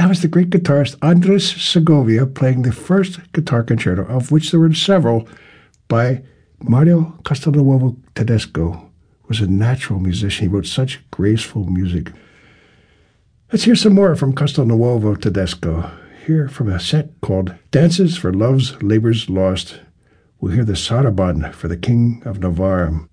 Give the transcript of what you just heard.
That was the great guitarist Andres Segovia playing the first guitar concerto, of which there were several, by Mario Castelnuovo Tedesco. Was a natural musician. He wrote such graceful music. Let's hear some more from Castelnuovo Tedesco. Here from a set called Dances for Love's Labours Lost. We'll hear the Saraband for the King of Navarre.